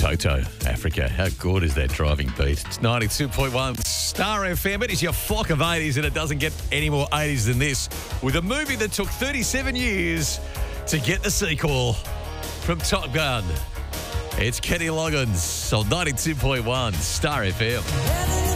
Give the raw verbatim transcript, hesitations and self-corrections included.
Toto, Africa. How good is that driving beat? It's ninety-two point one Star F M. It is your flock of eighties, and it doesn't get any more eighties than this, with a movie that took thirty-seven years to get the sequel from Top Gun. It's Kenny Loggins on ninety-two point one Star F M.